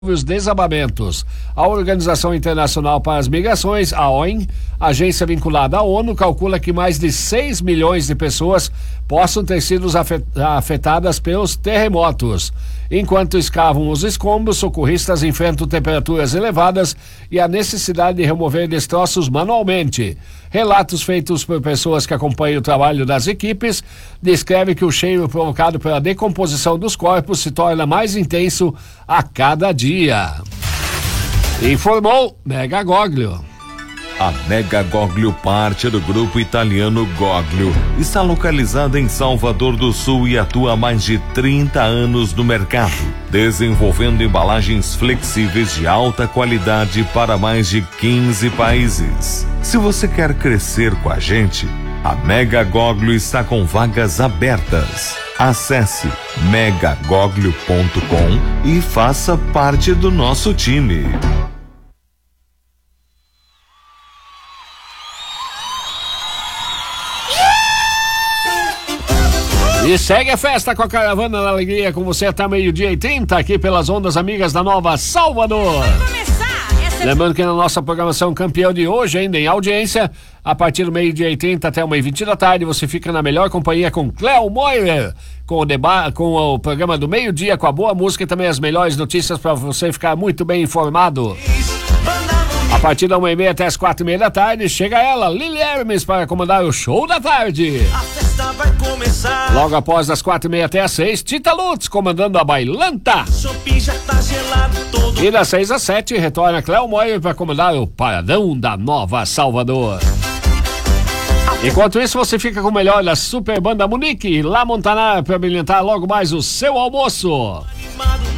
os desabamentos. A Organização Internacional para as Migrações, a OIM, agência vinculada à ONU, calcula que mais de 6 milhões de pessoas possam ter sido afetadas pelos terremotos. Enquanto escavam os escombros, socorristas enfrentam temperaturas elevadas e a necessidade de remover destroços manualmente. Relatos feitos por pessoas que acompanham o trabalho das equipes descrevem que o cheiro provocado pela decomposição dos corpos se torna mais intenso a cada dia. Informou Mega Goglio. A Mega Goglio, parte do grupo italiano Goglio, está localizada em Salvador do Sul e atua há mais de 30 anos no mercado, desenvolvendo embalagens flexíveis de alta qualidade para mais de 15 países. Se você quer crescer com a gente, a Mega Goglio está com vagas abertas. Acesse megagoglio.com e faça parte do nosso time. E segue a festa com a Caravana da Alegria com você até 12:30 aqui pelas ondas amigas da Nova Salvador. Lembrando que na nossa programação campeão de hoje, ainda em audiência, a partir do 12:30 até 1:20 da tarde, você fica na melhor companhia com Cléo Moirer, com o programa do meio-dia, com a boa música e também as melhores notícias para você ficar muito bem informado. A partir da 1:30 até as 4:30 da tarde, chega ela, Lili Hermes, para comandar o show da tarde. A festa vai começar. Logo após das 4:30 até as 6, Tita Lutz comandando a Bailanta. Shopping já tá gelado todo. E das 6 às 7, retorna Cléo Moirer para comandar o Paradão da Nova Salvador. Enquanto isso, você fica com o melhor da Super Banda Munique, lá Montanar, para brilhantar logo mais o seu almoço. Animado